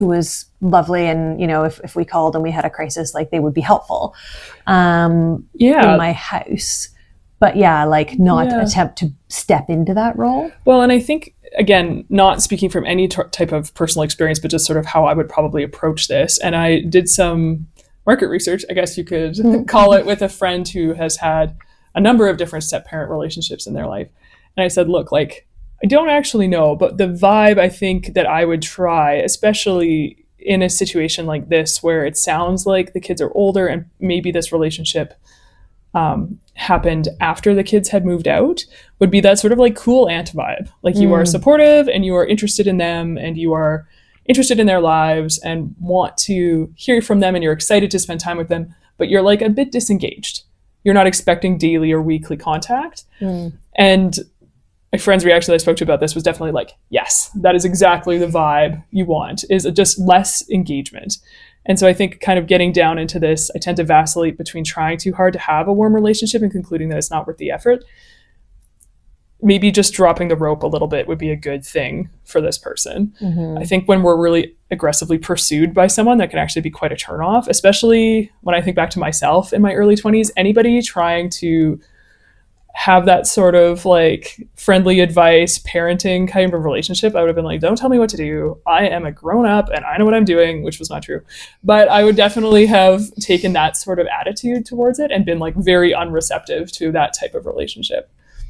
was lovely. And, if we called and we had a crisis, like they would be helpful in my house. But not attempt to step into that role. Well, and I think, again, not speaking from any type of personal experience, but just sort of how I would probably approach this. And I did some market research, I guess you could call it, with a friend who has had a number of different step-parent relationships in their life. And I said, look, like, I don't actually know, but the vibe I think that I would try, especially in a situation like this, where it sounds like the kids are older and maybe this relationship happened after the kids had moved out, would be that sort of like cool aunt vibe. Like you are supportive and you are interested in them and you are interested in their lives and want to hear from them and you're excited to spend time with them, but you're like a bit disengaged. You're not expecting daily or weekly contact. And my friend's reaction that I spoke to about this was definitely like, yes, that is exactly the vibe you want, is just less engagement. And so I think kind of getting down into this, I tend to vacillate between trying too hard to have a warm relationship and concluding that it's not worth the effort. Maybe just dropping the rope a little bit would be a good thing for this person. I think when we're really aggressively pursued by someone, that can actually be quite a turnoff, especially when I think back to myself in my early 20s. Anybody trying to have that sort of like friendly advice, parenting kind of relationship, I would have been like, don't tell me what to do. I am a grown up and I know what I'm doing, which was not true. But I would definitely have taken that sort of attitude towards it and been like very unreceptive to that type of relationship.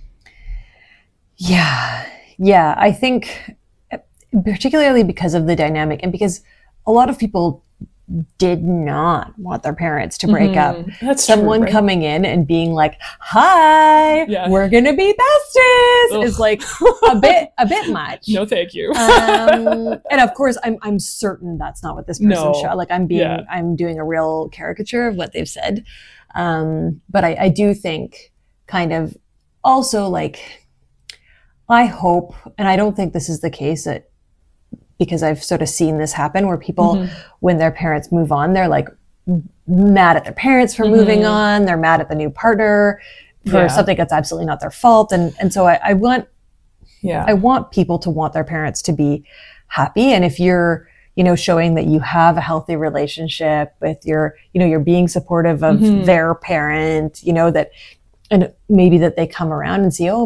Yeah. I think particularly because of the dynamic and because a lot of people did not want their parents to break up. That's someone true, right? Coming in and being like, hi, we're gonna be besties is like a bit much. No, thank you. And of course I'm certain that's not what this person showed. Like I'm doing a real caricature of what they've said. But I do think kind of also like, I hope, and I don't think this is the case because I've sort of seen this happen where people, when their parents move on, they're like mad at their parents for moving on. They're mad at the new partner for something that's absolutely not their fault. And so I want people to want their parents to be happy. And if you're, showing that you have a healthy relationship with your, you're being supportive of their parent, that, and maybe that they come around and see, oh,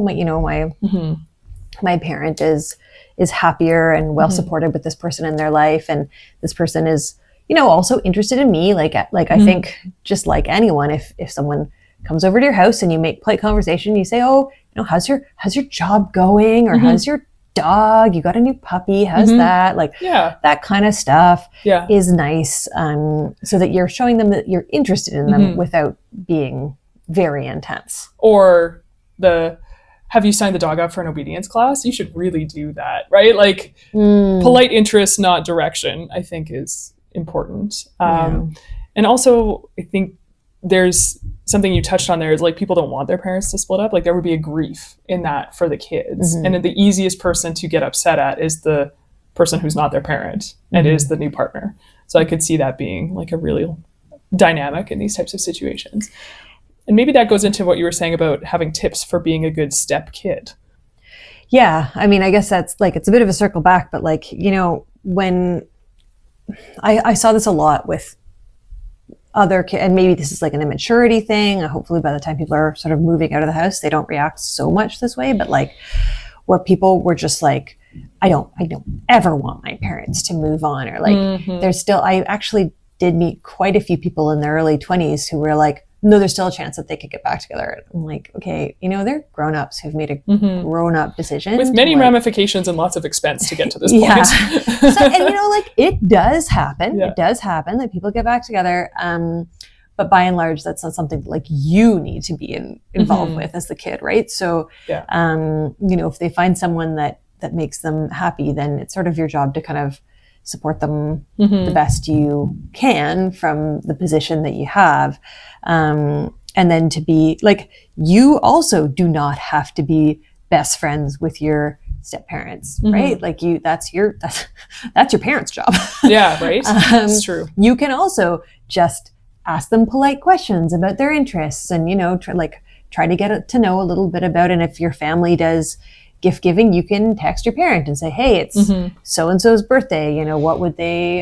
my parent is happier and well supported with this person in their life, and this person is also interested in me, like I think just like anyone, if someone comes over to your house and you make polite conversation, you say, oh, how's your job going, or how's your dog, you got a new puppy, how's that, like that kind of stuff is nice, so that you're showing them that you're interested in them without being very intense. Or have you signed the dog up for an obedience class? You should really do that, right? Like polite interest, not direction, I think is important. And also I think there's something you touched on there is like people don't want their parents to split up. Like there would be a grief in that for the kids. And the easiest person to get upset at is the person who's not their parent and is the new partner. So I could see that being like a really dynamic in these types of situations. And maybe that goes into what you were saying about having tips for being a good step kid. Yeah. I mean, I guess that's like, it's a bit of a circle back, but like, when I saw this a lot with other kids, and maybe this is like an immaturity thing. Hopefully by the time people are sort of moving out of the house, they don't react so much this way, but like where people were just like, I don't ever want my parents to move on, or like there's still, I actually did meet quite a few people in their early 20s who were like, no, there's still a chance that they could get back together. I'm like, okay, they're grown-ups who've made a grown-up decision. With many ramifications and lots of expense to get to this point. So, and like it does happen. It does happen that people get back together. But by and large, that's not something that, like, you need to be involved with as the kid, right? So, if they find someone that makes them happy, then it's sort of your job to kind of support them the best you can from the position that you have. And then to be like, you also do not have to be best friends with your step parents, right? Like that's your parents' job. Yeah, right. That's true. You can also just ask them polite questions about their interests, and try to get to know a little bit about. And if your family does gift giving, you can text your parent and say, hey, it's so-and-so's birthday, what would they